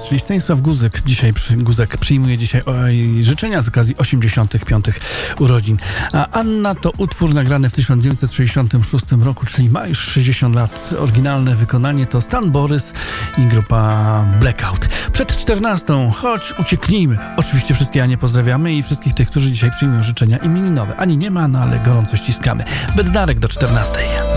czyli Stanisław Guzek przyjmuje dzisiaj życzenia z okazji 85. urodzin. A Anna to utwór nagrany w 1966 roku, czyli ma już 60 lat. Oryginalne wykonanie to Stan Borys i grupa Blackout. Przed 14, choć ucieknijmy. Oczywiście wszystkie Anie pozdrawiamy i wszystkich tych, którzy dzisiaj przyjmują życzenia imieninowe. Ani nie ma, no ale gorąco ściskamy. Bednarek do 14.